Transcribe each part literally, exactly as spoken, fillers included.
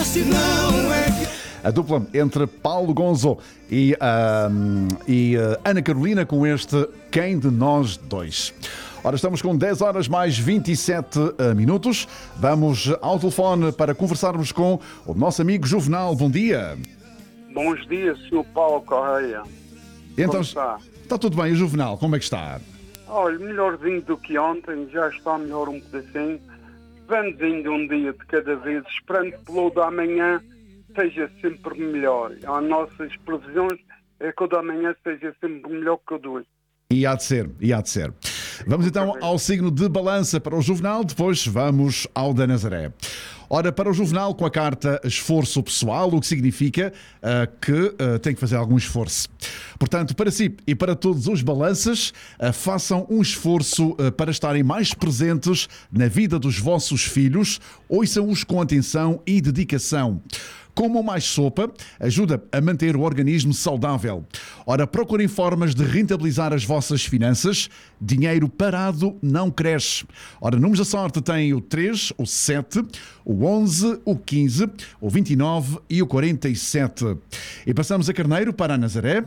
não é que... A dupla entre Paulo Gonzo e, uh, e uh, Ana Carolina com este Quem de Nós Dois. Ora, estamos com dez horas mais vinte e sete minutos. Vamos ao telefone para conversarmos com o nosso amigo Juvenal. Bom dia. Bons dias, senhor Paulo Correia. Então, como está? Está tudo bem, o Juvenal? Como é que está? Olha, melhorzinho do que ontem, já está melhor um pedacinho. Vamos indo um dia de cada vez, esperando que pelo da manhã seja sempre melhor. As nossas previsões é que o da manhã seja sempre melhor que o do hoje. E há de ser, e há de ser. Vamos então ao signo de Balança para o Juvenal, depois vamos ao da Nazaré. Ora, para o Juvenal, com a carta esforço pessoal, o que significa uh, que uh, tem que fazer algum esforço. Portanto, para si e para todos os balanças, uh, façam um esforço uh, para estarem mais presentes na vida dos vossos filhos, ouçam-os com atenção e dedicação. Comam mais sopa, ajuda a manter o organismo saudável. Ora, procurem formas de rentabilizar as vossas finanças. Dinheiro parado não cresce. Ora, números da sorte têm o três, o sete, o onze, o quinze, o vinte e nove e o quarenta e sete. E passamos a Carneiro para a Nazaré.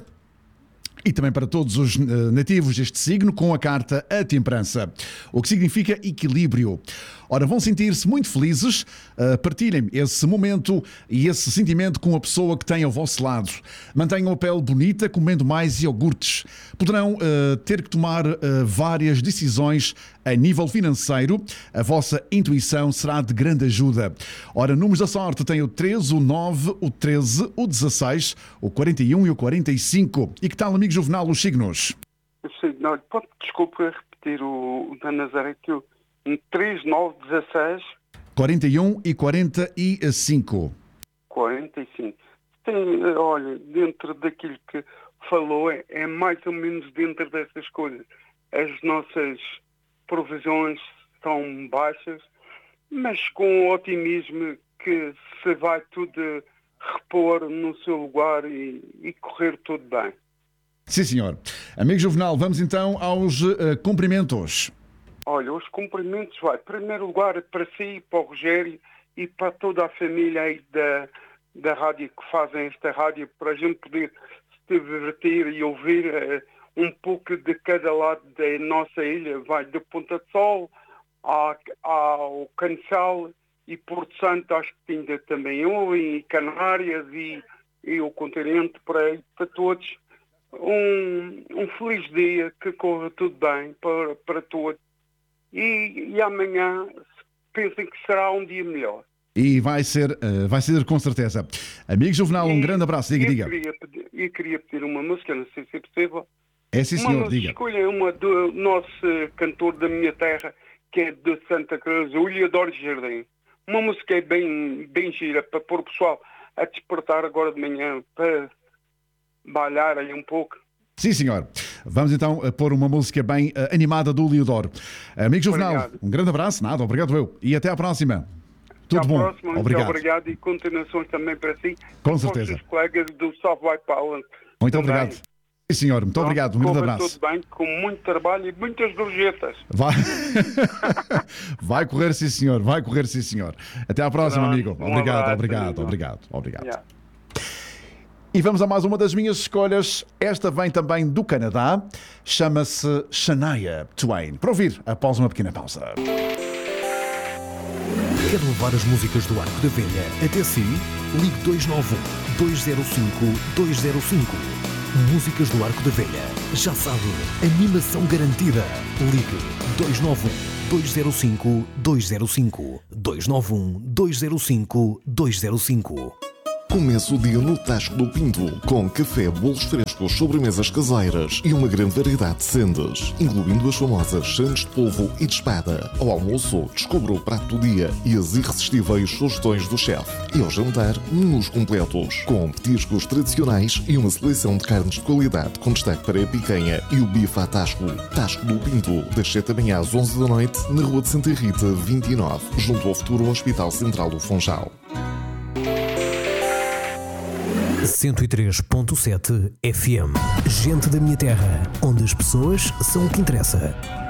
E também para todos os nativos deste signo, com a carta A Temperança, o que significa equilíbrio. Ora, vão sentir-se muito felizes, uh, partilhem esse momento e esse sentimento com a pessoa que tem ao vosso lado. Mantenham a pele bonita, comendo mais iogurtes. Poderão uh, ter que tomar uh, várias decisões a nível financeiro. A vossa intuição será de grande ajuda. Ora, números da sorte têm o treze, o nove, o treze, o dezasseis, o quarenta e um e o quarenta e cinco. E que tal, amigo Juvenal, os signos? Sim, não, pode, desculpa repetir o, o da Nazaré, que eu... três, nove, dezasseis... quarenta e um e quarenta e cinco. quarenta e cinco. Tem, olha, dentro daquilo que falou, é, é mais ou menos dentro dessas coisas. As nossas provisões são baixas, mas com o otimismo que se vai tudo repor no seu lugar e, e correr tudo bem. Sim, senhor. Amigo Juvenal, vamos então aos uh, cumprimentos. Olha, os cumprimentos vai, em primeiro lugar, para si, para o Rogério e para toda a família aí da, da rádio que fazem esta rádio, para a gente poder se divertir e ouvir uh, um pouco de cada lado da nossa ilha. Vai de Ponta de Sol à, ao Cançal e Porto Santo, acho que ainda também eu, e Canárias e, e o continente, para, para todos. Um, um feliz dia, que corra tudo bem para, para todos. E, e amanhã pensem que será um dia melhor. E vai ser, uh, vai ser com certeza. Amigo Juvenal, um e, grande abraço. Diga, eu diga. Queria pedir, eu queria pedir uma música, não sei se é possível. É sim, senhor, uma, diga. Escolha uma do nosso cantor da minha terra, que é de Santa Cruz, o Ilhador Jardim. Uma música bem, bem gira, para pôr o pessoal a despertar agora de manhã, para bailar aí um pouco. Sim, senhor. Vamos então pôr uma música bem uh, animada do Leodoro. Amigo Juvenal, obrigado. Um grande abraço, nada, obrigado eu. E até à próxima. Tudo até bom. À próxima, obrigado. obrigado e continuações também para si. Com certeza. Os colegas do South White Power. Muito também. Obrigado. Sim, senhor, muito Pronto, obrigado. Um grande abraço. Tudo bem, com muito trabalho e muitas gorjetas. Vai... vai correr, sim, senhor. Vai correr, sim, senhor. Até à próxima, Pronto, amigo. Um obrigado, abraço, obrigado, amigo. obrigado, obrigado. Yeah. E vamos a mais uma das minhas escolhas. Esta vem também do Canadá. Chama-se Shania Twain. Para ouvir, após uma pequena pausa. Quer levar as músicas do Arco da Velha até si? Ligue dois nove um, dois zero cinco, dois zero cinco. Músicas do Arco da Velha. Já sabe, animação garantida. Ligue dois nove um, dois zero cinco, dois zero cinco. dois nove um, dois zero cinco, dois zero cinco. Começa o dia no Tasco do Pinto, com café, bolos frescos, sobremesas caseiras e uma grande variedade de sendas, incluindo as famosas sandes de polvo e de espada. Ao almoço, descubra o prato do dia e as irresistíveis sugestões do chefe. E ao jantar, menus completos, com petiscos tradicionais e uma seleção de carnes de qualidade, com destaque para a picanha e o bife à Tasco. Tasco do Pinto, das sete da manhã às onze da noite, na Rua de Santa Rita, vinte e nove, junto ao futuro Hospital Central do Funchal. cento e três ponto sete F M. Gente da minha terra, onde as pessoas são o que interessa.